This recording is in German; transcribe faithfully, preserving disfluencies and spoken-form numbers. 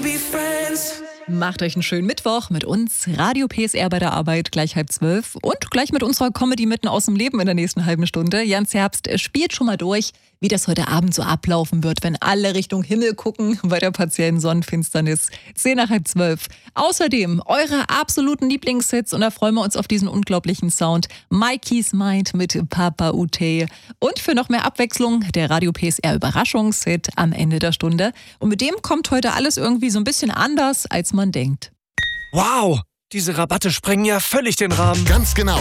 Macht euch einen schönen Mittwoch mit uns, Radio P S R bei der Arbeit, gleich halb zwölf und gleich mit unserer Comedy mitten aus dem Leben in der nächsten halben Stunde. Jans Herbst spielt schon mal durch, wie das heute Abend so ablaufen wird, wenn alle Richtung Himmel gucken bei der partiellen Sonnenfinsternis. zehn nach halb zwölf. Außerdem eure absoluten Lieblingshits und da freuen wir uns auf diesen unglaublichen Sound. Mikey's Mind mit Papa Ute. Und für noch mehr Abwechslung der Radio P S R Überraschungshit am Ende der Stunde. Und mit dem kommt heute alles irgendwie so ein bisschen anders, als man denkt. Wow, diese Rabatte sprengen ja völlig den Rahmen. Ganz genau.